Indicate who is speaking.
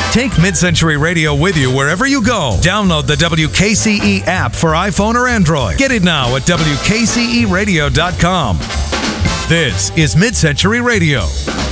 Speaker 1: Take Mid-Century Radio with you wherever you go. Download the WKCE app for iPhone or Android. Get it now at WKCEradio.com. This is Mid-Century Radio.